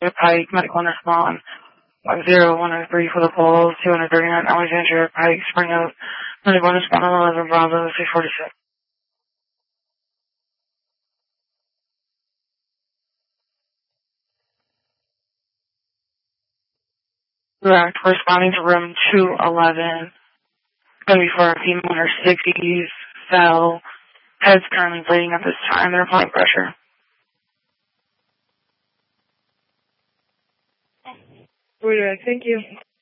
Pike, medical and respond. 10103 for the polls, 239 Alexandria Pike, Spring Oak, medical and respond 11 Bravo, 646. Correct. Responding to room 211. Going to be for a female in her 60s. Fell. Head's currently bleeding at this time. They're applying pressure. Thank you.